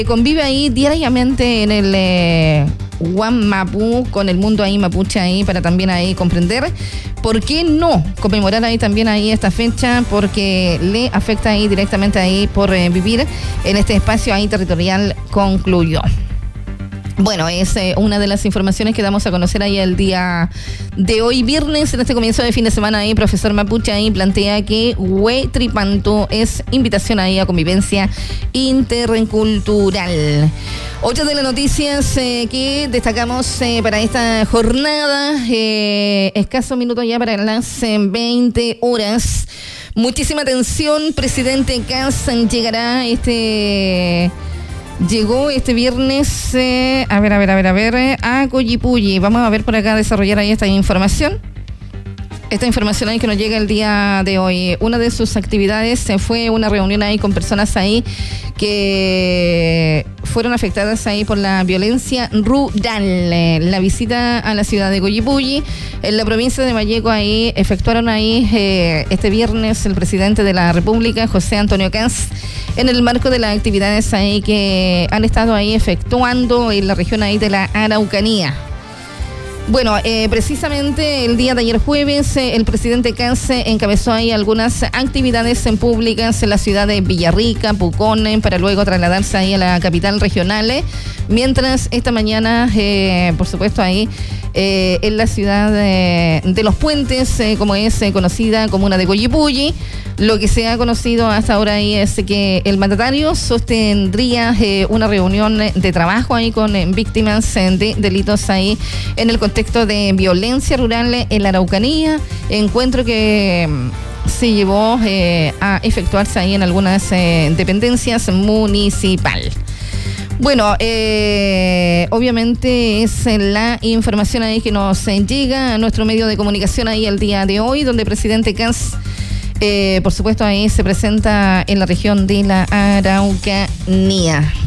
convive ahí diariamente en el Wammapu con el mundo ahí mapuche ahí para también ahí comprender por qué no conmemorar ahí también ahí esta fecha, porque le afecta ahí directamente ahí por vivir en este espacio ahí territorial, concluyó. Bueno, es una de las informaciones que damos a conocer ahí el día de hoy, viernes, en este comienzo de fin de semana. Ahí, profesor mapuche ahí plantea que Huetripanto es invitación ahí a convivencia intercultural. Otra de las noticias que destacamos para esta jornada, escasos minutos ya para las 20 horas. Muchísima atención, presidente Kast llegó este viernes, a Collipulli. Vamos a ver por acá, desarrollar ahí esta información ahí que nos llega el día de hoy. Una de sus actividades fue una reunión ahí con personas ahí que fueron afectadas ahí por la violencia rural. La visita a la ciudad de Collipulli, en la provincia de Vallejo, ahí efectuaron ahí este viernes el presidente de la República, José Antonio Kast, en el marco de las actividades ahí que han estado ahí efectuando en la región ahí de la Araucanía. Bueno, precisamente el día de ayer jueves, el presidente Kast encabezó ahí algunas actividades públicas en la ciudad de Villarrica, Pucón, para luego trasladarse ahí a la capital regional, mientras esta mañana, por supuesto ahí, en la ciudad de Los Puentes, como es conocida comuna de Collipulli, lo que se ha conocido hasta ahora ahí es que el mandatario sostendría una reunión de trabajo ahí con víctimas de delitos ahí en el contexto de violencia rural en la Araucanía, encuentro que se llevó a efectuarse ahí en algunas dependencias municipales. Bueno, obviamente es la información ahí que nos llega a nuestro medio de comunicación ahí el día de hoy, donde el presidente Kast, por supuesto, ahí se presenta en la región de la Araucanía.